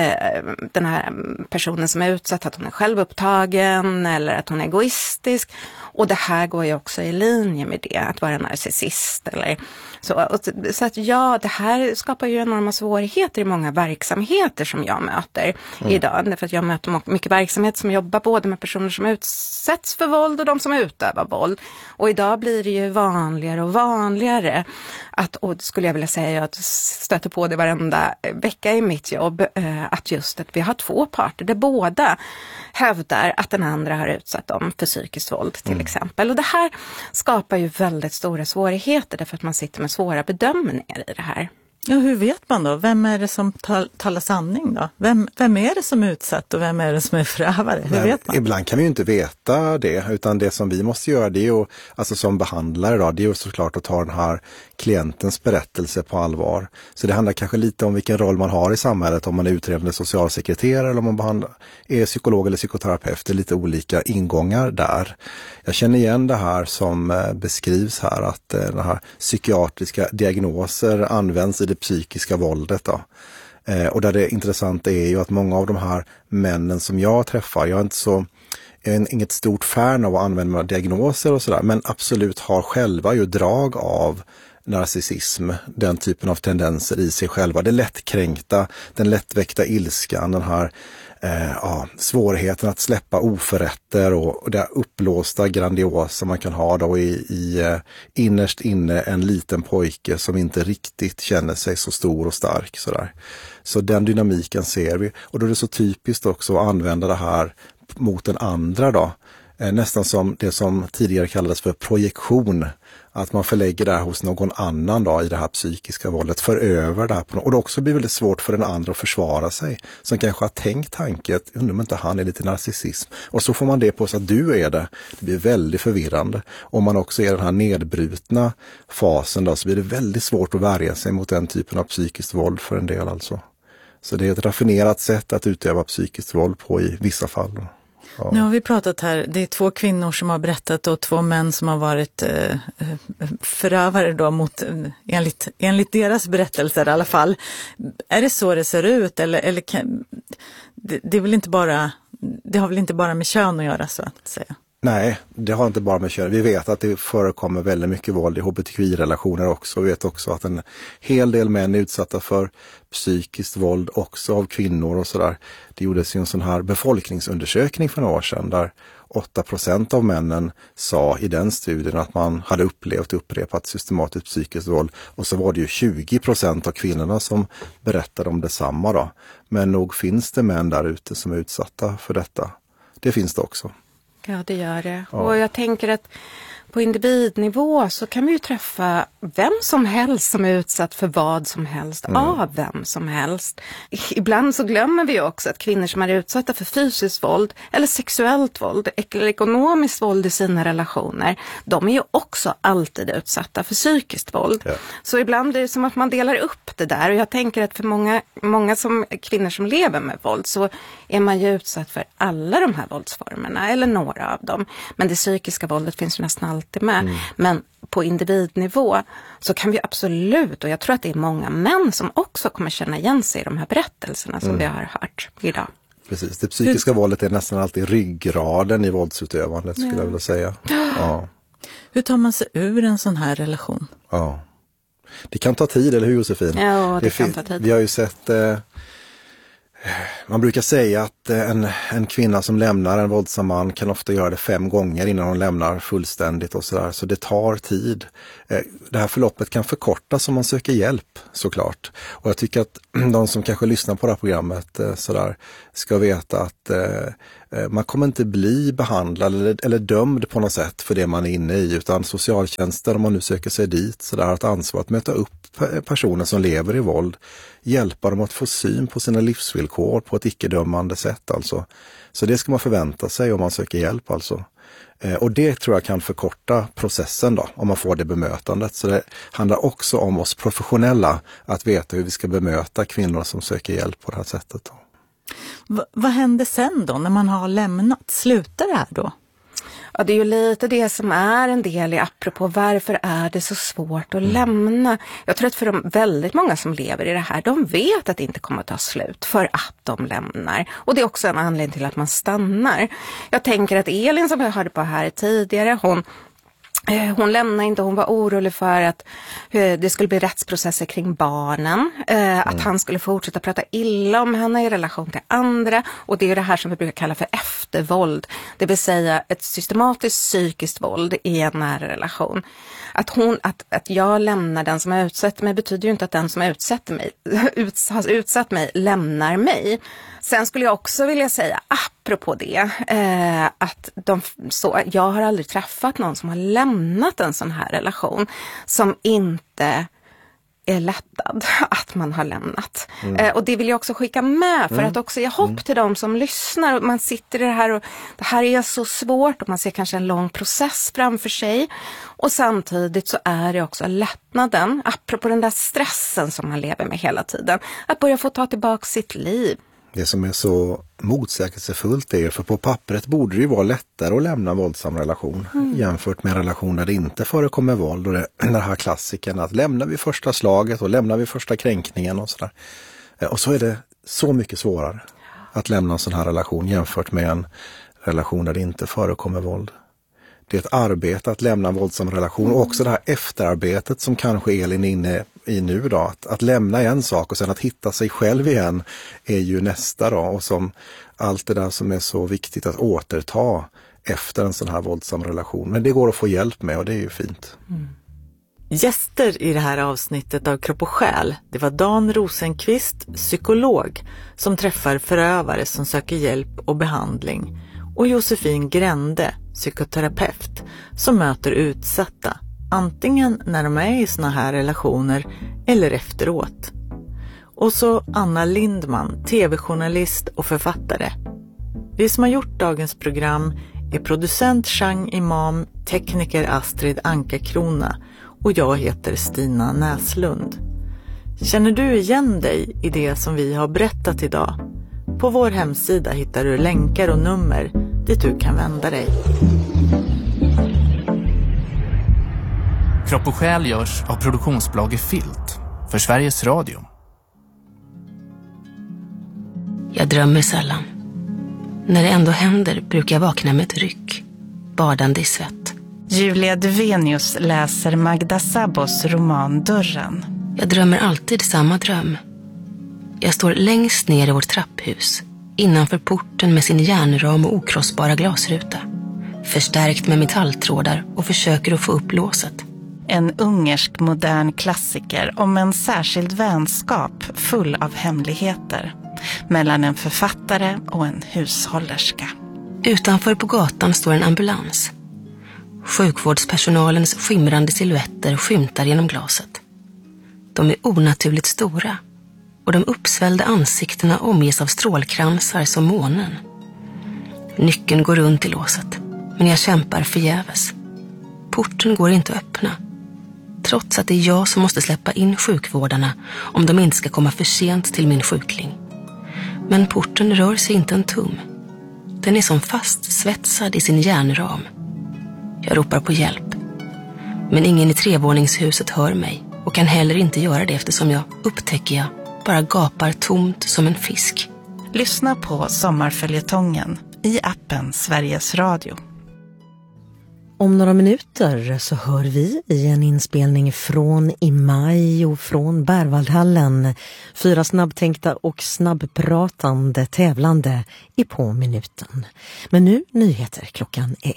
den här personen som är utsatt, att hon är självupptagen eller att hon är egoistisk. Och det här går ju också i linje med det, att vara narcissist eller så. Så att ja, det här skapar ju enorma svårigheter i många verksamheter som jag möter idag. Därför att jag möter mycket verksamhet som jobbar både med personer som utsätts för våld och de som utövar våld. Och idag blir det ju vanligare och vanligare att, och skulle jag vilja säga att stöter på det varenda vecka i mitt jobb, att just att vi har två parter där båda hävdar att den andra har utsatt dem för psykiskt våld till exempel. Och det här skapar ju väldigt stora svårigheter därför att man sitter med svåra bedömningar i det här. Ja, hur vet man då? Vem är det som talar sanning då? Vem är det som är utsatt och vem är det som är förövare? Hur vet man? Ibland kan vi ju inte veta det, utan det som vi måste göra, det är ju, alltså som behandlare då, det är ju såklart att ta den här klientens berättelse på allvar. Så det handlar kanske lite om vilken roll man har i samhället, om man är utredande socialsekreterare eller om man är psykolog eller psykoterapeut. Det är lite olika ingångar där. Jag känner igen det här som beskrivs här, att den här psykiatriska diagnoser används i det psykiska våldet då. Och där det intressanta är ju att många av de här männen som jag träffar, jag är inget stort fan av att använda diagnoser och sådär, men absolut har själva ju drag av narcissism, den typen av tendenser i sig själva. Det lättkränkta, den lättväckta ilskan, den här svårigheten att släppa oförrätter och det uppblåsta grandiosa man kan ha då i innerst inne en liten pojke som inte riktigt känner sig så stor och stark sådär. Så den dynamiken ser vi, och då är det så typiskt också att använda det här mot den andra då. Nästan som det som tidigare kallades för projektion. Att man förlägger det här hos någon annan då, i det här psykiska våldet, för över det här på något. Och det också blir väldigt svårt för den andra att försvara sig. Som kanske har tänkt tanken, undrar om inte han är lite narcissism. Och så får man det på sig att du är det. Det blir väldigt förvirrande. Om man också är den här nedbrutna fasen då, så blir det väldigt svårt att värja sig mot den typen av psykiskt våld för en del alltså. Så det är ett raffinerat sätt att utöva psykiskt våld på i vissa fall. Ja. Nu har vi pratat här, det är 2 kvinnor som har berättat och 2 män som har varit förövare då mot, enligt deras berättelser i alla fall. Är det så det ser ut eller det är väl inte bara, det har väl inte bara med kön att göra så att säga? Nej, det har inte bara med kön. Vi vet att det förekommer väldigt mycket våld i hbtqi-relationer också. Vi vet också att en hel del män är utsatta för psykiskt våld också av kvinnor och sådär. Det gjordes ju en sån här befolkningsundersökning för några år sedan där 8% av männen sa i den studien att man hade upprepat systematiskt psykiskt våld, och så var det ju 20% av kvinnorna som berättade om detsamma då. Men nog finns det män där ute som är utsatta för detta. Det finns det också. Ja, det gör det. Ja. Och jag tänker att på individnivå så kan vi ju träffa vem som helst som är utsatt för vad som helst, av vem som helst. Ibland så glömmer vi också att kvinnor som är utsatta för fysiskt våld eller sexuellt våld eller ekonomiskt våld i sina relationer, de är ju också alltid utsatta för psykiskt våld. Ja. Så ibland blir det som att man delar upp det där, och jag tänker att för många kvinnor som lever med våld så är man ju utsatt för alla de här våldsformerna eller några av dem. Men det psykiska våldet finns ju nästan alltid med. Men på individnivå så kan vi absolut, och jag tror att det är många män som också kommer känna igen sig i de här berättelserna som vi har hört idag. Precis, det psykiska våldet är nästan alltid ryggraden i våldsutövandet skulle jag vilja säga. Ja. Hur tar man sig ur en sån här relation? Ja. Det kan ta tid, eller hur Josefin? Ja, det kan ta tid. Vi har ju sett, man brukar säga att en kvinna som lämnar en våldsam man kan ofta göra det 5 gånger innan hon lämnar fullständigt och sådär. Så det tar tid. Det här förloppet kan förkortas om man söker hjälp, såklart. Och jag tycker att de som kanske lyssnar på det här programmet sådär, ska veta att man kommer inte bli behandlad eller dömd på något sätt för det man är inne i, utan socialtjänsten, om man nu söker sig dit, så där, har ett ansvar att möta upp personer som lever i våld, hjälpa dem att få syn på sina livsvillkor på ett icke-dömande sätt alltså. Så det ska man förvänta sig om man söker hjälp alltså. Och det tror jag kan förkorta processen då, om man får det bemötandet. Så det handlar också om oss professionella att veta hur vi ska bemöta kvinnor som söker hjälp på det här sättet då. Vad händer sen då när man har lämnat? Slutar det här då? Ja, det är ju lite det som är en del i apropå varför är det så svårt att lämna. Jag tror att för de väldigt många som lever i det här, de vet att det inte kommer att ta slut för att de lämnar. Och det är också en anledning till att man stannar. Jag tänker att Elin, som jag hörde på här tidigare, hon lämnade inte, hon var orolig för att det skulle bli rättsprocesser kring barnen, att han skulle fortsätta prata illa om henne i relation till andra, och det är det här som vi brukar kalla för eftervåld, det vill säga ett systematiskt psykiskt våld i en nära relation. Att jag lämnar den som har utsatt mig betyder ju inte att den som har utsatt mig lämnar mig. Sen skulle jag också vilja säga, apropå det, att jag har aldrig träffat någon som har lämnat en sån här relation som inte är lättad att man har lämnat. Och det vill jag också skicka med för att också ge hopp till de som lyssnar. Man sitter i det här och det här är så svårt och man ser kanske en lång process framför sig. Och samtidigt så är det också lättnaden, apropå den där stressen som man lever med hela tiden, att börja få ta tillbaka sitt liv. Det som är så motsägelsefullt är, för på pappret borde det ju vara lättare att lämna en våldsam relation jämfört med en relation där det inte förekommer våld. Och den här klassiken att lämnar vi första slaget och lämnar vi första kränkningen och sådär. Och så är det så mycket svårare att lämna en sån här relation jämfört med en relation där det inte förekommer våld. Det är ett arbete att lämna en våldsam relation och också det här efterarbetet som kanske Elin är inne i nu då. Att lämna en sak och sen att hitta sig själv igen är ju nästa då. Och som allt det där som är så viktigt att återta efter en sån här våldsam relation. Men det går att få hjälp med och det är ju fint. Gäster i det här avsnittet av Kropp och själ, det var Dan Rosenqvist, psykolog, som träffar förövare som söker hjälp och behandling, och Josefin Grände, psykoterapeut, som möter utsatta, antingen när de är i såna här relationer eller efteråt. Och så Anna Lindman, tv-journalist och författare. Vi som har gjort dagens program är producent Chang Imam, tekniker Astrid Ankarkrona och jag heter Stina Näslund. Känner du igen dig i det som vi har berättat idag? På vår hemsida hittar du länkar och nummer dit du kan vända dig. Kropp och själ görs av produktionsbolaget Filt för Sveriges Radio. Jag drömmer sällan. När det ändå händer brukar jag vakna med ett ryck, badande i svett. Julia Duvenius läser Magda Szabos roman Dörren. Jag drömmer alltid samma dröm. Jag står längst ner i vårt trapphus, innanför porten med sin järnram och okrossbara glasruta, förstärkt med metalltrådar, och försöker att få upp låset. En ungersk modern klassiker om en särskild vänskap full av hemligheter mellan en författare och en hushållerska. Utanför på gatan står en ambulans. Sjukvårdspersonalens skimrande silhuetter skymtar genom glaset. De är onaturligt stora, och de uppsvällda ansiktena omges av strålkransar som månen. Nyckeln går runt i låset, men jag kämpar förgäves. Porten går inte att öppna, trots att det är jag som måste släppa in sjukvårdarna om de inte ska komma för sent till min sjukling. Men porten rör sig inte en tum. Den är som fastsvetsad i sin järnram. Jag ropar på hjälp, men ingen i trevåningshuset hör mig och kan heller inte göra det, eftersom jag, upptäcker jag, bara gapar tomt som en fisk. Lyssna på Sommarföljetongen i appen Sveriges Radio. Om några minuter så hör vi i en inspelning från i maj och från Berwaldhallen 4 snabbtänkta och snabbpratande tävlande i på minuten. Men nu nyheter klockan 1.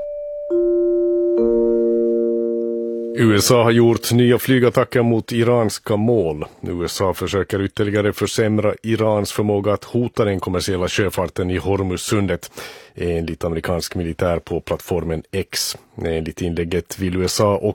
USA har gjort nya flygattacker mot iranska mål. USA försöker ytterligare försämra Irans förmåga att hota den kommersiella sjöfarten i Hormuzsundet, enligt amerikansk militär på plattformen X. Enligt inlägget vill USA och